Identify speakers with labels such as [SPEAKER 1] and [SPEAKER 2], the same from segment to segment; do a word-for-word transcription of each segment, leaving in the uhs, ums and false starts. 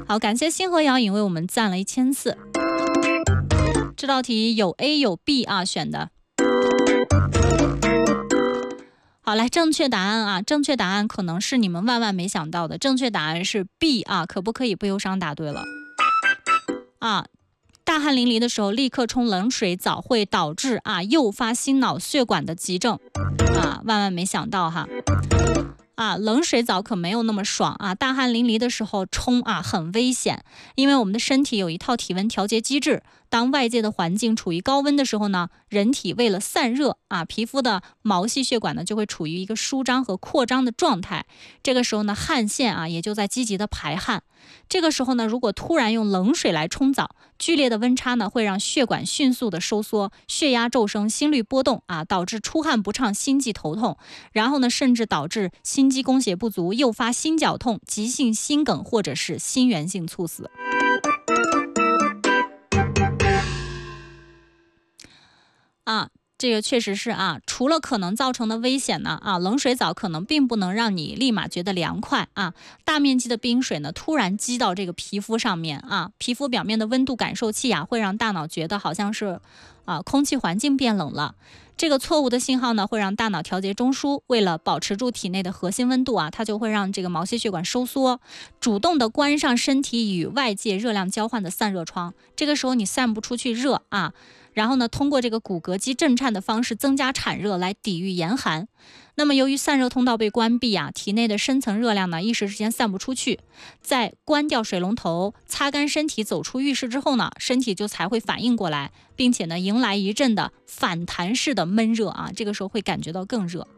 [SPEAKER 1] 好，感谢星河摇影为我们赞了一千四。这道题有 A 有 B 啊，选的。好，来正确答案啊！正确答案可能是你们万万没想到的，正确答案是 B 啊！可不可以不忧伤？答对了啊！大汗淋漓的时候，立刻冲冷水澡会导致啊诱发心脑血管的急症啊！万万没想到哈！啊，冷水澡可没有那么爽啊！大汗淋漓的时候冲啊，很危险，因为我们的身体有一套体温调节机制。当外界的环境处于高温的时候呢，人体为了散热啊，皮肤的毛细血管呢就会处于一个舒张和扩张的状态。这个时候呢，汗腺啊也就在积极的排汗。这个时候呢，如果突然用冷水来冲澡，剧烈的温差呢会让血管迅速的收缩，血压骤升，心率波动啊，导致出汗不畅、心悸头痛，然后呢，甚至导致心肌供血不足，诱发心绞痛、急性心梗或者是心源性猝死。啊，这个确实是啊，除了可能造成的危险呢，啊，冷水澡可能并不能让你立马觉得凉快啊。大面积的冰水呢，突然击到这个皮肤上面啊，皮肤表面的温度感受器啊，会让大脑觉得好像是啊，空气环境变冷了。这个错误的信号呢，会让大脑调节中枢，为了保持住体内的核心温度啊，它就会让这个毛细血管收缩，主动的关上身体与外界热量交换的散热窗。这个时候你散不出去热啊。然后呢，通过这个骨骼肌震颤的方式增加产热来抵御严寒。那么由于散热通道被关闭啊，体内的深层热量呢一时之间散不出去。在关掉水龙头、擦干身体、走出浴室之后呢，身体就才会反应过来，并且呢迎来一阵的反弹式的闷热啊，这个时候会感觉到更热。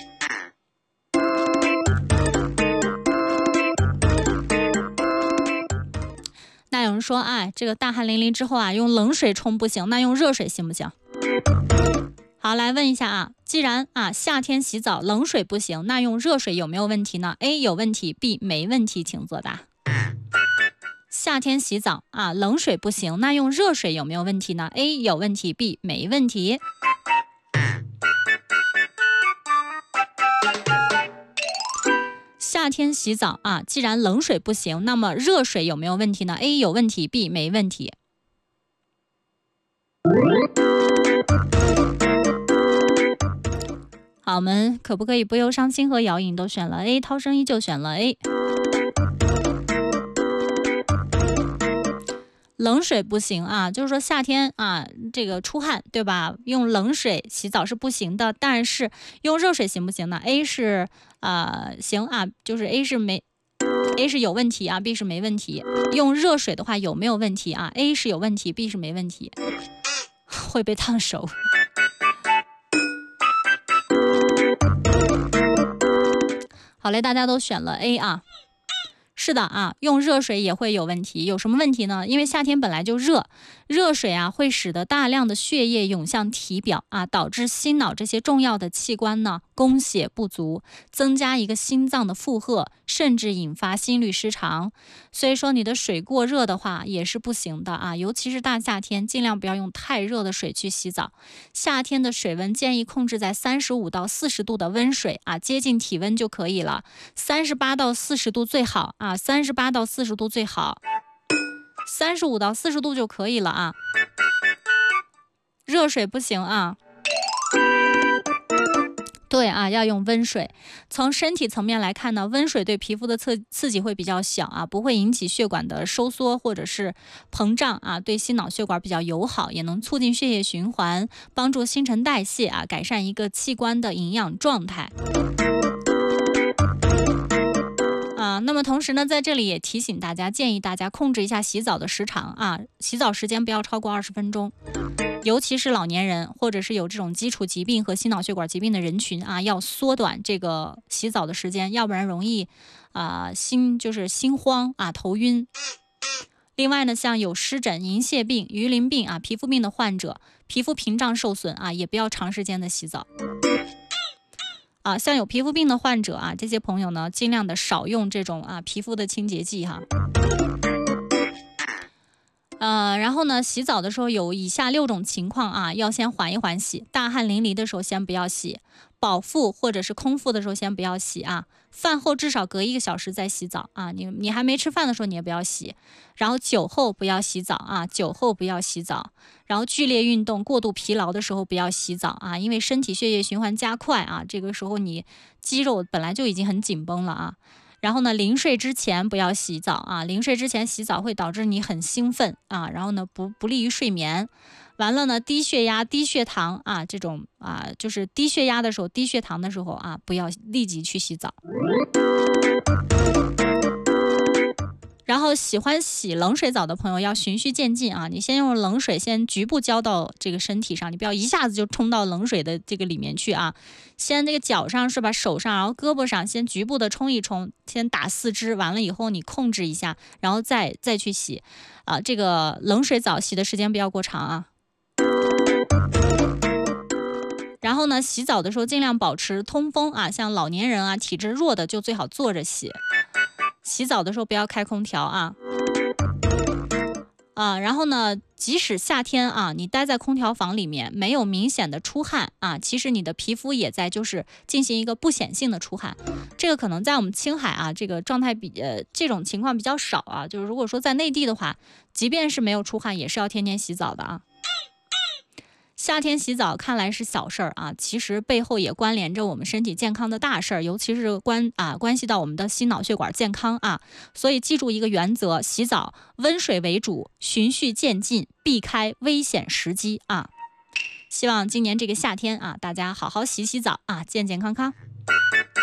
[SPEAKER 1] 那有人说，哎，这个大汗淋漓之后啊，用冷水冲不行，那用热水行不行？好，来问一下啊，既然啊夏天洗澡冷水不行，那用热水有没有问题呢 ？A 有问题 ，B 没问题，请作答。夏天洗澡啊冷水不行，那用热水有没有问题呢 ？A 有问题 ，B 没问题。夏天洗澡啊，既然冷水不行，那么热水有没有问题呢 ？A 有问题 ，B 没问题。好，我们可不可以不忧伤？星河摇影都选了 A， 涛声依旧选了 A。冷水不行啊，就是说夏天啊，这个出汗对吧？用冷水洗澡是不行的，但是用热水行不行呢 ？A 是呃行啊，就是 A 是没 A 是有问题啊 ，B 是没问题。用热水的话有没有问题啊 ？A 是有问题 ，B 是没问题，会被烫熟。好嘞，大家都选了 A 啊。是的啊，用热水也会有问题，有什么问题呢？因为夏天本来就热，热水啊会使得大量的血液涌向体表啊，导致心脑这些重要的器官呢供血不足，增加一个心脏的负荷，甚至引发心律失常。所以说你的水过热的话也是不行的啊，尤其是大夏天，尽量不要用太热的水去洗澡。夏天的水温建议控制在三十五到四十度的温水啊，接近体温就可以了，三十八到四十度最好啊，三十八到四十度最好，三十五到四十度就可以了啊。热水不行啊。对啊，要用温水。从身体层面来看呢，温水对皮肤的刺刺激会比较小啊，不会引起血管的收缩或者是膨胀啊，对心脑血管比较友好，也能促进血液循环，帮助新陈代谢啊，改善一个器官的营养状态。啊，那么同时呢，在这里也提醒大家，建议大家控制一下洗澡的时长啊，洗澡时间不要超过二十分钟。尤其是老年人或者是有这种基础疾病和心脑血管疾病的人群啊，要缩短这个洗澡的时间，要不然容易啊、呃、心就是心慌啊头晕。另外呢，像有湿疹、银屑病、鱼鳞病啊皮肤病的患者，皮肤屏障受损啊，也不要长时间的洗澡。啊，像有皮肤病的患者啊，这些朋友呢，尽量的少用这种啊皮肤的清洁剂哈。 呃，然后呢，洗澡的时候有以下六种情况啊，要先缓一缓洗。大汗淋漓的时候先不要洗，饱腹或者是空腹的时候先不要洗啊。饭后至少隔一个小时再洗澡啊，你你还没吃饭的时候你也不要洗。然后酒后不要洗澡啊，酒后不要洗澡。然后剧烈运动、过度疲劳的时候不要洗澡啊，因为身体血液循环加快啊，这个时候你肌肉本来就已经很紧绷了啊。然后呢，临睡之前不要洗澡啊，临睡之前洗澡会导致你很兴奋啊，然后呢不不利于睡眠。完了呢，低血压、低血糖啊，这种啊就是低血压的时候、低血糖的时候啊，不要立即去洗澡。然后喜欢洗冷水澡的朋友要循序渐进啊，你先用冷水先局部浇到这个身体上，你不要一下子就冲到冷水的这个里面去啊。先这个脚上是吧，手上，然后胳膊上先局部的冲一冲，先打四肢，完了以后你控制一下，然后再再去洗啊。这个冷水澡洗的时间不要过长啊。然后呢，洗澡的时候尽量保持通风啊，像老年人啊、体质弱的就最好坐着洗。洗澡的时候不要开空调啊，啊，然后呢，即使夏天啊，你待在空调房里面没有明显的出汗啊，其实你的皮肤也在就是进行一个不显性的出汗，这个可能在我们青海啊，这个状态比呃这种情况比较少啊，就是如果说在内地的话，即便是没有出汗，也是要天天洗澡的啊。夏天洗澡看来是小事儿啊，其实背后也关联着我们身体健康的大事儿，尤其是关啊关系到我们的心脑血管健康啊。所以记住一个原则：洗澡温水为主，循序渐进，避开危险时机啊。希望今年这个夏天啊，大家好好洗洗澡啊，健健康康。